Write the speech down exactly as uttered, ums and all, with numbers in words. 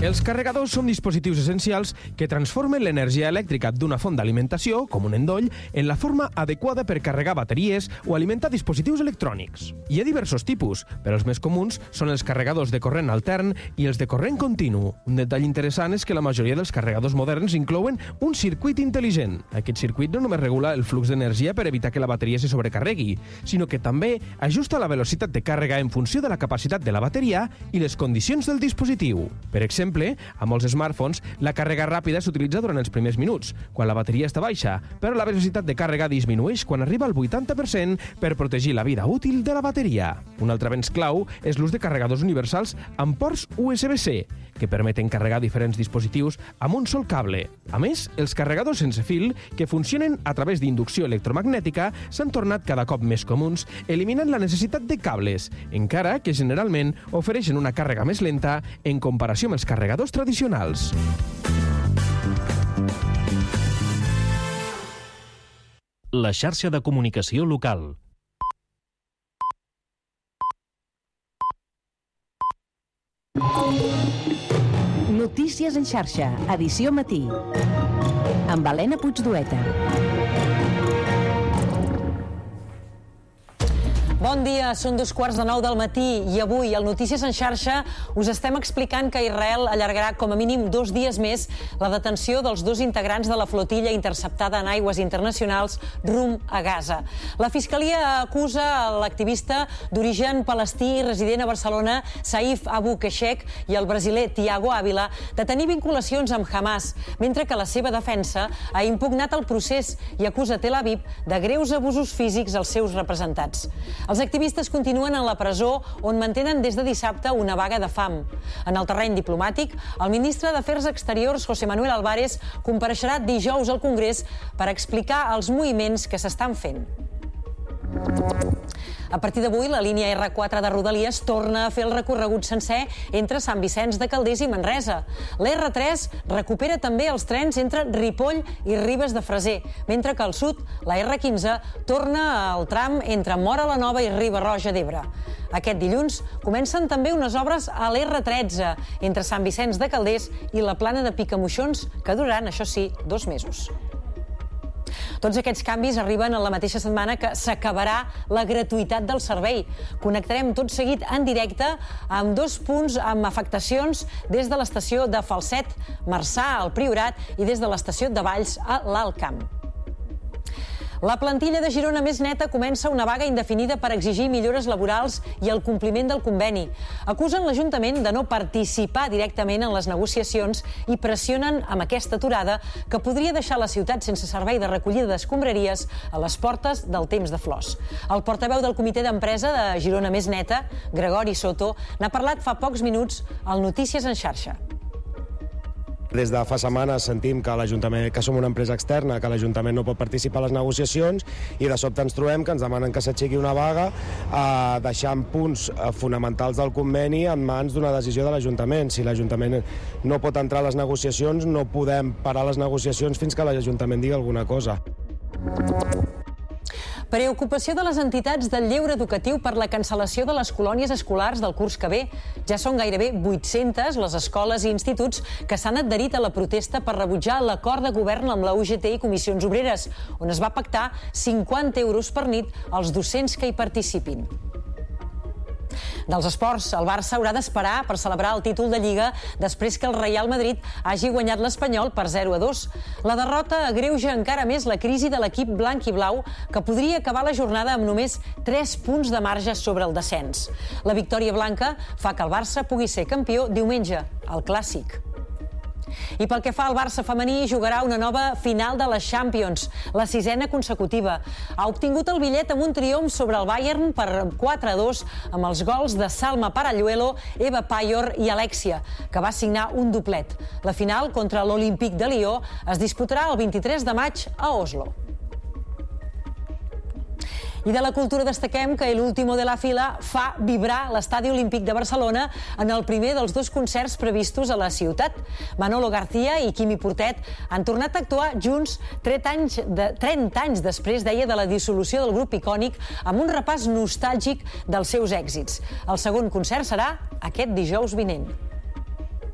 Els carregadors són dispositius essencials que transformen l'energia elèctrica d'una font d'alimentació, com un endoll, en la forma adequada per carregar bateries o alimentar dispositius electrònics. Hi ha diversos tipus, però els més comuns són els carregadors de corrent altern i els de corrent continu. Un detall interessant és que la majoria dels carregadors moderns inclouen un circuit intel·ligent. Aquest circuit no només regula el flux d'energia per evitar que la bateria se sobrecarregui, sinó que també ajusta la velocitat de càrrega en funció de la capacitat de la bateria i les condicions del dispositiu. Per exemple, a molts smartphones, la càrrega ràpida s'utilitza durant els primers minuts, quan la bateria està baixa, però la velocitat de càrrega disminueix quan arriba al vuitanta per cent per protegir la vida útil de la bateria. Un altre avenç clau és l'ús de carregadors universals amb ports U S B C, que permeten carregar diferents dispositius amb un sol cable. A més, els carregadors sense fil, que funcionen a través d'inducció electromagnètica, s'han tornat cada cop més comuns, eliminant la necessitat de cables, encara que generalment ofereixen una càrrega més lenta en comparació amb els carregadors tradicionals. La xarxa de comunicació local. Notícies en xarxa, edició matí. Amb Helena Puigdueta. Bon dia, són dos quarts de nou del matí i avui al Notícies en xarxa us estem explicant que Israel allargarà com a mínim dos dies més la detenció dels dos integrants de la flotilla interceptada en aigües internacionals rumb a Gaza. La Fiscalia acusa l'activista d'origen palestí i resident a Barcelona, Saif Abu Keshek, i el brasiler Tiago Ávila de tenir vinculacions amb Hamas, mentre que la seva defensa ha impugnat el procés i acusa Tel Aviv de greus abusos físics als seus representats. Els activistes continuen en la presó on mantenen des de dissabte una vaga de fam. En el terreny diplomàtic, el ministre d'Afers Exteriors, José Manuel Álvarez, compareixerà dijous al Congrés per explicar els moviments que s'estan fent. A partir d'avui, la línia erre quatre de Rodalies torna a fer el recorregut sencer entre Sant Vicenç de Calders i Manresa. La erre tres recupera també els trens entre Ripoll i Ribes de Freser, mentre que al sud, la erre quinze torna al tram entre Móra la Nova i Riba-roja d'Ebre. Aquest dilluns comencen també unes obres a l'erre tretze, entre Sant Vicenç de Calders i la Plana de Picamoixons, que duraran, això sí, dos mesos. Tots aquests canvis arriben en la mateixa setmana que s'acabarà la gratuïtat del servei. Connectarem tot seguit en directe amb dos punts amb afectacions des de l'estació de Falset, Marçà, al Priorat, i des de l'estació de Valls a l'Alt Camp. La plantilla de Girona Més Neta comença una vaga indefinida per exigir millores laborals i el compliment del conveni. Acusen l'Ajuntament de no participar directament en les negociacions i pressionen amb aquesta aturada que podria deixar la ciutat sense servei de recollida d'escombraries a les portes del temps de flors. El portaveu del comitè d'empresa de Girona Més Neta, Gregori Soto, n'ha parlat fa pocs minuts al Notícies en xarxa. Des de fa setmanes sentim que l'Ajuntament, que som una empresa externa, que l'Ajuntament no pot participar a les negociacions, i de sobte ens trobem que ens demanen que s'aixequi una vaga eh, deixant punts fonamentals del conveni en mans d'una decisió de l'Ajuntament. Si l'Ajuntament no pot entrar a les negociacions, no podem parar les negociacions fins que l'Ajuntament digui alguna cosa. Preocupació de les entitats del lleure educatiu per la cancel·lació de les colònies escolars del curs que ve. Ja són gairebé vuit-centes les escoles i instituts que s'han adherit a la protesta per rebutjar l'acord de govern amb la U G T i Comissions Obreres, on es va pactar cinquanta euros per nit als docents que hi participin. Dels esports, el Barça haurà d'esperar per celebrar el títol de Lliga després que el Real Madrid hagi guanyat l'Espanyol per zero a dos. La derrota agreuja encara més la crisi de l'equip blanc i blau, que podria acabar la jornada amb només tres punts de marge sobre el descens. La victòria blanca fa que el Barça pugui ser campió diumenge, al Clàssic. I pel que fa al Barça femení, jugarà una nova final de la Champions, la sisena consecutiva. Ha obtingut el bitllet amb un triomf sobre el Bayern per quatre a dos amb els gols de Salma Paralluelo, Eva Payor i Alexia, que va signar un doblet. La final contra l'Olímpic de Lió es disputarà el vint-i-tres de maig a Oslo. I de la cultura destaquem que l'Último de la Fila fa vibrar l'Estadi Olímpic de Barcelona en el primer dels dos concerts previstos a la ciutat. Manolo García i Quimi Portet han tornat a actuar junts trenta anys després, deia, de la dissolució del grup icònic, amb un repàs nostàlgic dels seus èxits. El segon concert serà aquest dijous vinent.